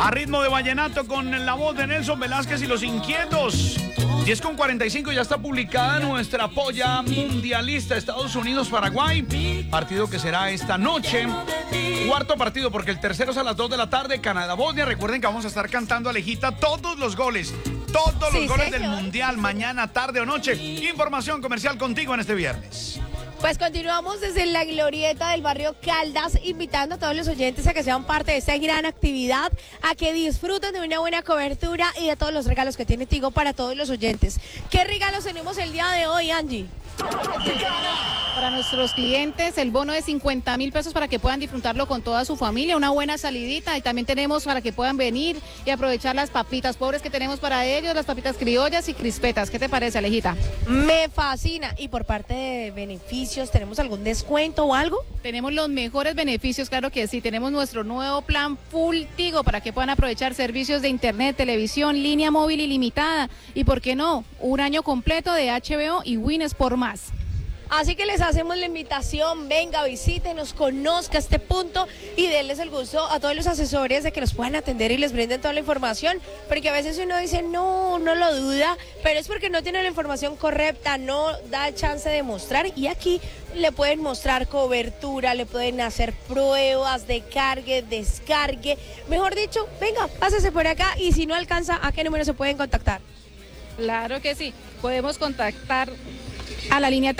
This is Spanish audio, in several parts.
A ritmo de vallenato con la voz de Nelson Velázquez y Los Inquietos. 10:45, ya está publicada nuestra polla mundialista Estados Unidos-Paraguay. Partido que será esta noche. Cuarto partido, porque el tercero es a las 2 de la tarde. Canadá-Bosnia. Recuerden que vamos a estar cantando, Alejita, todos los goles. Todos los goles del Mundial, mañana, tarde o noche. Información comercial contigo en este viernes. Pues continuamos desde la glorieta del barrio Caldas, invitando a todos los oyentes a que sean parte de esta gran actividad, a que disfruten de una buena cobertura y de todos los regalos que tiene Tigo para todos los oyentes. ¿Qué regalos tenemos el día de hoy, Angie? Para nuestros clientes, el bono de 50.000 pesos para que puedan disfrutarlo con toda su familia, una buena salidita, y también tenemos para que puedan venir y aprovechar las papitas pobres que tenemos para ellos, las papitas criollas y crispetas. ¿Qué te parece, Alejita? Me fascina. ¿Y por parte de beneficios, tenemos algún descuento o algo? Tenemos los mejores beneficios, claro que sí. Tenemos nuestro nuevo plan Full Tigo para que puedan aprovechar servicios de internet, televisión, línea móvil ilimitada y, ¿por qué no?, un año completo de HBO y Win Sport más. Así que les hacemos la invitación, venga, visítenos, conozca este punto y denles el gusto a todos los asesores de que los puedan atender y les brinden toda la información, porque a veces uno dice, no lo duda, pero es porque no tiene la información correcta, no da chance de mostrar, y aquí le pueden mostrar cobertura, le pueden hacer pruebas de cargue, descargue, mejor dicho, venga, pásese por acá, y si no alcanza, ¿a qué número se pueden contactar? Claro que sí, podemos contactar a la línea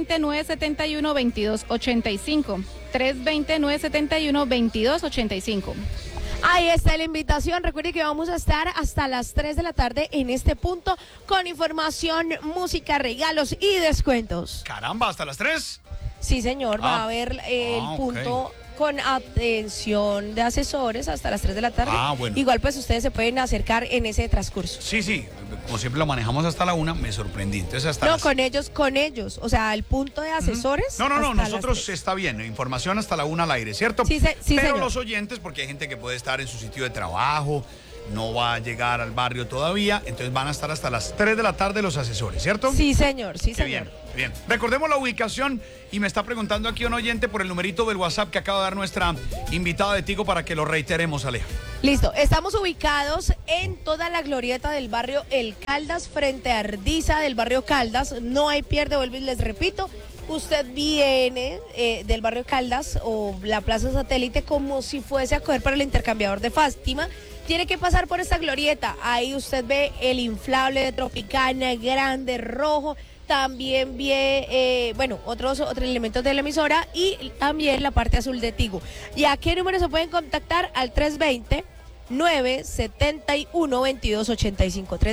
320-971-2285. 320-971-2285. Ahí está la invitación. Recuerde que vamos a estar hasta las 3 de la tarde en este punto con información, música, regalos y descuentos. Caramba, ¿hasta las 3? Sí, señor, va a haber el punto con atención de asesores hasta las 3 de la tarde. Bueno. Igual pues ustedes se pueden acercar en ese transcurso. Sí, como siempre lo manejamos hasta la 1, me sorprendí. Entonces hasta No, con ellos, o sea, el punto de asesores. No, nosotros está bien, información hasta la 1 al aire, ¿cierto? Sí, Pero señor. los oyentes, porque hay gente que puede estar en su sitio de trabajo, no va a llegar al barrio todavía, entonces van a estar hasta las 3 de la tarde los asesores, ¿cierto? Sí, señor, sí, Qué señor. bien. Recordemos la ubicación, y me está preguntando aquí un oyente por el numerito del WhatsApp que acaba de dar nuestra invitada de Tigo para que lo reiteremos, Aleja. Listo, estamos ubicados en toda la glorieta del barrio El Caldas, frente a Ardiza del barrio Caldas. No hay pierde, vuelvo y les repito. Usted viene del barrio Caldas o la Plaza Satélite como si fuese a coger para el intercambiador de Fátima. Tiene que pasar por esta glorieta. Ahí usted ve el inflable de Tropicana, grande, rojo. También ve, otros elementos de la emisora y también la parte azul de Tigo. ¿Y a qué número se pueden contactar? Al 320-971-2285.